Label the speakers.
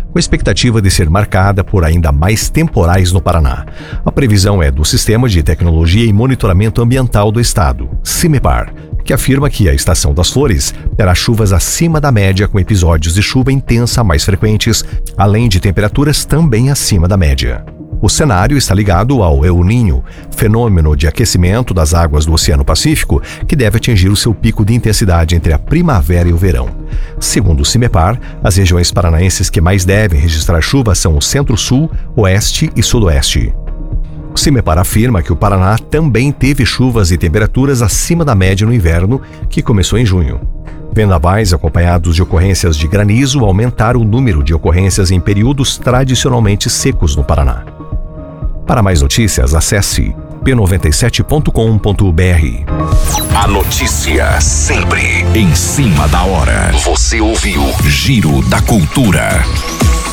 Speaker 1: com expectativa de ser marcada por ainda mais temporais no Paraná. A previsão é do Sistema de Tecnologia e Monitoramento Ambiental do Estado, CIMEPAR, que afirma que a estação das flores terá chuvas acima da média, com episódios de chuva intensa mais frequentes, além de temperaturas também acima da média. O cenário está ligado ao El Niño, fenômeno de aquecimento das águas do Oceano Pacífico, que deve atingir o seu pico de intensidade entre a primavera e o verão. Segundo o CIMEPAR, as regiões paranaenses que mais devem registrar chuva são o Centro-Sul, Oeste e Sudoeste. O CIMEPAR afirma que o Paraná também teve chuvas e temperaturas acima da média no inverno, que começou em junho. Vendavais acompanhados de ocorrências de granizo aumentaram o número de ocorrências em períodos tradicionalmente secos no Paraná. Para mais notícias, acesse p97.com.br.
Speaker 2: A notícia sempre em cima da hora. Você ouviu Giro da Cultura.